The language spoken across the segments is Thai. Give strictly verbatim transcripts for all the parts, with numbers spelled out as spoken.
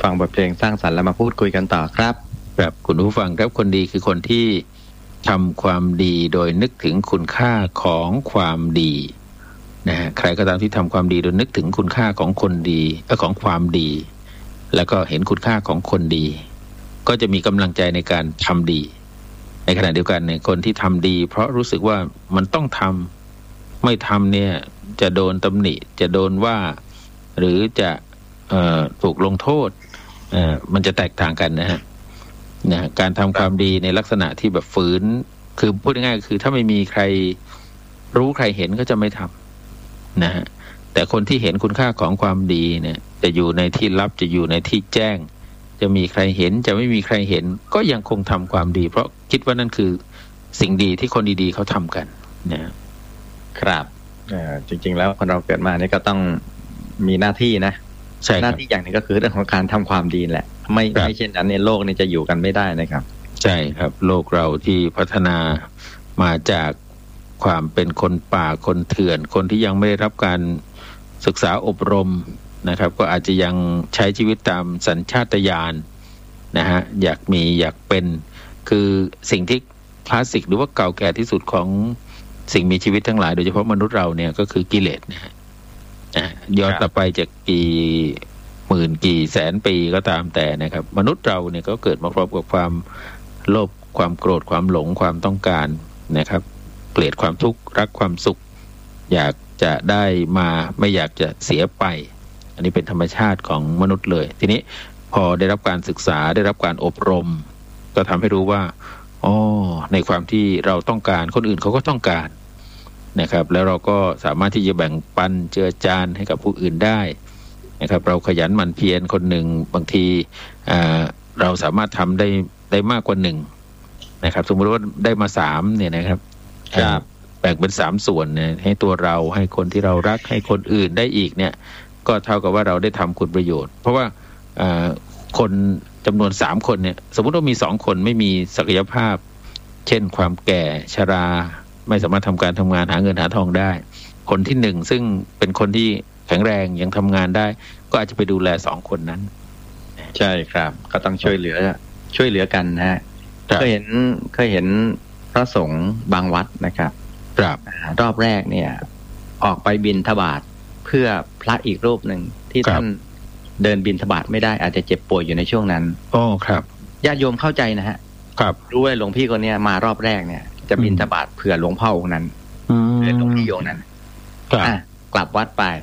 ฟังบทเพลงสร้างสรรค์แล้วมาพูดคุยกันต่อครับครับคุณผู้ฟังครับคนดีคือคนที่ทำความดีโดยนึกถึงคุณค่าของความดีนะฮะใครก็ตามที่ทำความดีโดยนึกถึงคุณค่าของคนดีเอ่อของความดีแล้วก็เห็นคุณค่าของคนดีก็จะมีกำลังใจในการทำดีในขณะเดียวกันเนี่ยคนที่ทำดีเพราะรู้สึกว่ามันต้องทำไม่ทำเนี่ยจะโดนตำหนิจะโดนว่าหรือจะเอ่อถูกลงโทษเอ่อมันจะแตกต่างกันนะฮะนะการทำความดีในลักษณะที่แบบฝืนคือพูดง่ายๆคือถ้าไม่มีใครรู้ใครเห็นก็จะไม่ทำนะฮะแต่คนที่เห็นคุณค่าของความดีเนี่ยจะอยู่ในที่ลับจะอยู่ในที่แจ้งจะมีใครเห็นจะไม่มีใครเห็นก็ยังคงทำความดีเพราะคิดว่านั่นคือสิ่งดีที่คนดีๆเขาทำกันนะครับจริงๆแล้วคนเราเกิดมานี่ก็ต้องมีหน้าที่นะหน้าที่อย่างนึงก็คือเรื่องของการทำความดีแหละไม่ไม่เช่นนั้นในโลกนี้จะอยู่กันไม่ได้นะครับใช่ครับโลกเราที่พัฒนามาจากความเป็นคนป่าคนเถื่อนคนที่ยังไม่ได้รับการศึกษาอบรมนะครับก็อาจจะยังใช้ชีวิตตามสัญชาตญาณนะฮะอยากมีอยากเป็นคือสิ่งที่คลาสสิกหรือว่าเก่าแก่ที่สุดของสิ่งมีชีวิตทั้งหลายโดยเฉพาะมนุษย์เราเนี่ยก็คือกิเลสนะฮะย้อนกลับไปจากกี่หมื่นกี่แสนปีก็ตามแต่นะครับมนุษย์เราเนี่ยก็เกิดมาพร้อมกับความโลภความโกรธความหลงความต้องการนะครับเกลียดความทุกข์รักความสุขอยากจะได้มาไม่อยากจะเสียไปอันนี้เป็นธรรมชาติของมนุษย์เลยทีนี้พอได้รับการศึกษาได้รับการอบรมก็ทำให้รู้ว่าอ๋อในความที่เราต้องการคนอื่นเขาก็ต้องการนะครับแล้วเราก็สามารถที่จะแบ่งปันเจือจานให้กับผู้อื่นได้นะครับเราขยันหมั่นเพียรคนหนึ่งบางทีเราสามารถทำได้ได้มากกว่าหนึ่งนะครับสมมติว่าได้มาสามเนี่ยนะครับแบ่งเป็นสามส่วนเนี่ยให้ตัวเราให้คนที่เรารักให้คนอื่นได้อีกเนี่ยก็เท่ากับว่าเราได้ทำคุณประโยชน์เพราะว่าคนจำนวนสามคนเนี่ยสมมติว่ามีสองคนไม่มีศักยภาพเช่นความแก่ชราไม่สามารถทำการทำงานหาเงินหาทองได้คนที่หนึ่งซึ่งเป็นคนที่แข็งแรงยังทำงานได้ก็อาจจะไปดูแลสองคนนั้นใช่ครับก็ต้องช่วยเหลือช่วยเหลือกันนะฮะเคยเห็นเคยเห็นพระสงฆ์บางวัดนะครับครับรอบแรกเนี่ยออกไปบิณฑบาตเพื่อพระอีกรูปหนึ่งที่ท่านเดินบิณฑบาตไม่ได้อาจจะเจ็บป่วยอยู่ในช่วงนั้นโอ้ครับญาติโยมเข้าใจนะฮะครับรู้ว่าหลวงพี่คนนี้มารอบแรกเนี่ยจะบิณฑบาตเผื่อหลวงพ่อองค์นั้นเผื่อหลวงพี่องค์นั้นกลับวัดไป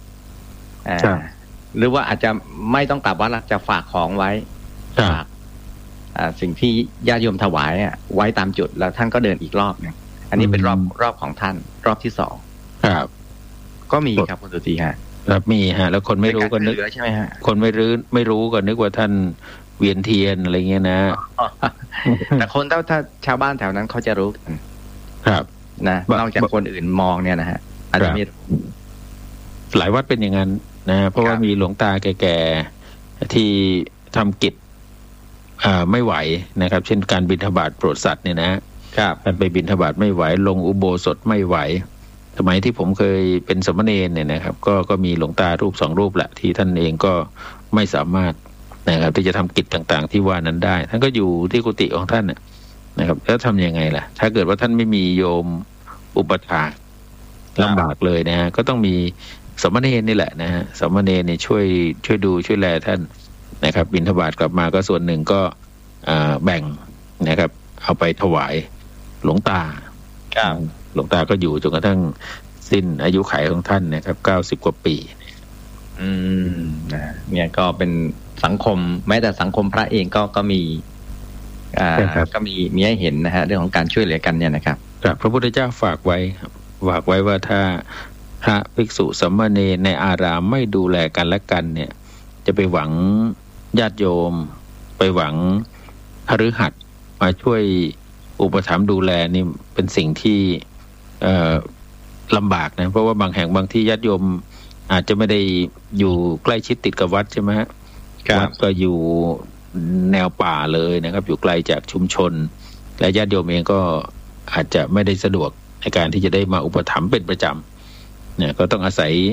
หรือว่าอาจจะไม่ต้องกลับวัดจะฝากของไว้ฝากสิ่งที่ญาติโยมถวายไว้ตามจุดแล้วท่านก็เดินอีกรอบนึงอันนี้เป็นรอบรอบของท่านรอบที่สองครับก็มีครับคุณสุธีฮะครับมีฮะแล้วคนไม่รู้ก็นึกใช่ไหมฮะคนไม่รู้ไม่รู้ก็นึกว่าท่านเวียนเทียนอะไรเงี้ยนะแต่คนถ้าถ้าชาวบ้านแถวนั้นเขาจะรู้กันครับนะนอกจากคนอื่นมองเนี่ยนะฮะอาจจะมีหลายวัดเป็นอย่างนั้นนะเพราะว่ามีหลวงตาแก่ๆที่ทำกิจไม่ไหวนะครับเช่นการบิณฑบาตโปรดสัตว์เนี่ยนะครับการไปบิณฑบาตไม่ไหวลงอุโบสถไม่ไหวสมัยที่ผมเคยเป็นสมณเณรเนี่ยนะครับก็ก็มีหลวงตารูปสองรูปแหละที่ท่านเองก็ไม่สามารถนะครับที่จะทำกิจต่างๆที่ว่านั้นได้ท่านก็อยู่ที่กุฏิของท่านนะครับแล้วทำยังไงล่ะถ้าเกิดว่าท่านไม่มีโยมอุปถากลำบากเลยนะฮะก็ต้องมีสมณเณรนี่แหละนะฮะสมณเณรเนี่ยช่วยช่วยดูช่วยแลท่านนะครับบิณฑบาตกลับมาก็ส่วนหนึ่งก็แบ่งนะครับเอาไปถวายหลวงตาหลวงตาก็อยู่จนกระทั่งสิ้นอายุขัยของท่านนะครับเก้าสิบกว่าปีอืมนะเนี่ยก็เป็นสังคมแม้แต่สังคมพระเองก็ก็มีอ่าก็มีมีให้เห็นนะฮะเรื่องของการช่วยเหลือกันเนี่ยนะครับพระพุทธเจ้าฝากไว้ฝากไว้ว่าถ้าพระภิกษุสามเณรในอารามไม่ดูแลกันและกันเนี่ยจะไปหวังญาติโยมไปหวังคฤหัสถ์มาช่วยอุปถัมภ์ดูแลนี่เป็นสิ่งที่เอ่อลำบากนะเพราะว่าบางแห่งบางที่ญาติโยมอาจจะไม่ได้อยู่ใกล้ชิดติดกับวัดใช่ไหมวัดก็อยู่แนวป่าเลยนะครับอยู่ไกลจากชุมชนและญาติโยมเองก็อาจจะไม่ได้สะดวกในการที่จะได้มาอุปถัมภ์เป็นประจำเนี่ยก็ต้องอาศัย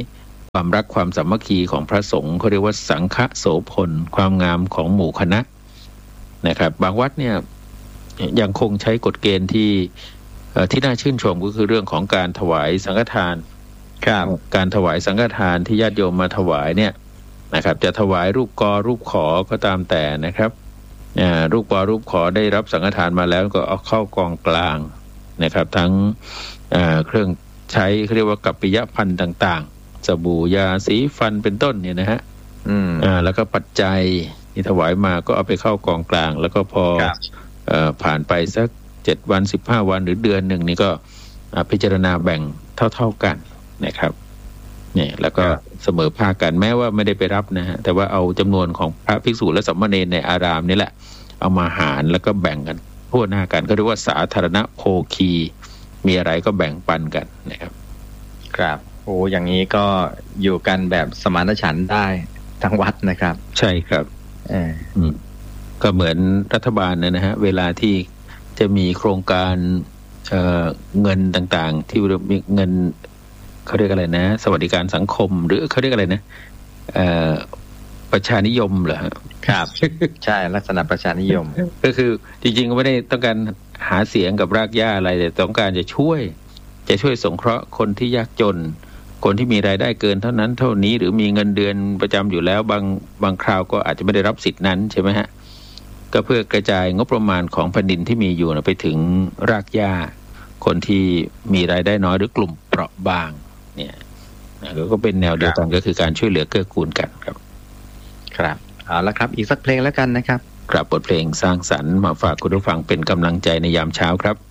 ความรักความสามัคคีของพระสงฆ์เขาเรียกว่าสังฆโสพลความงามของหมู่คณะนะครับบางวัดเนี่ยยังคงใช้กฎเกณฑ์ที่ที่น่าชื่นชมก็คือเรื่องของการถวายสังฆทานครับการถวายสังฆทานที่ญาติโยมมาถวายเนี่ยนะครับจะถวายรูปกอรูปขอก็ตามแต่นะครับรูปกอรูปขอได้รับสังฆทานมาแล้วก็เอาเข้ากองกลางนะครับทั้งเครื่องใช้เขาเรียกว่ากัปปิยพันธ์ต่างๆสบู่ยาสีฟันเป็นต้นเนี่ยนะฮะอืมอ่าแล้วก็ปัจจัยที่ถวายมาก็เอาไปเข้ากองกลางแล้วก็พอเอ่อผ่านไปสักเจ็ดวันสิบห้าวันหรือเดือนหนึ่งนี่ก็พิจารณาแบ่งเท่าๆกันนะครับเนี่ยแล้วก็เสมอภาคกันแม้ว่าไม่ได้ไปรับนะฮะแต่ว่าเอาจำนวนของพระภิกษุและสามเณรในอารามนี่แหละเอามาหารแล้วก็แบ่งกันทั่วหน้ากันก็เรียกว่าสาธารณโภคีมีอะไรก็แบ่งปันกันนะครับครับโอ้อย่างนี้ก็อยู่กันแบบสมานฉันท์ได้ทั้งวัดนะครับใช่ครับเอออืมก็เหมือนรัฐบาลนะฮะเวลาที่จะมีโครงการเอ่อเงินต่างๆที่มีเงินเขาเรียกอะไรนะสวัสดิการสังคมหรือเขาเรียกอะไรนะเอ่อประชานิยมเหรอครับ ใช่ลักษณะประชานิยมก็คือจริงๆก็ไม่ได้ต้องการหาเสียงกับรากหญ้าอะไรแต่ต้องการจะช่วยจะช่วยสงเคราะห์คนที่ยากจนคนที่มีรายได้เกินเท่านั้นเท่านี้หรือมีเงินเดือนประจำอยู่แล้วบางบางคราวก็อาจจะไม่ได้รับสิทธินั้นใช่ไหมฮะก็เพื่อกระจายงบประมาณของแผ่นดินที่มีอยู่ไปถึงรากหญ้าคนที่มีรายได้น้อยหรือกลุ่มเปราะบางเนี่ยก็เป็นแนวเดียวกันก็คือการช่วยเหลือเกื้อกูลกันครับครับเอาละครับอีกสักเพลงแล้วกันนะครับครับบทเพลงสร้างสรรค์มาฝากคุณผู้ฟังเป็นกำลังใจในยามเช้าครับ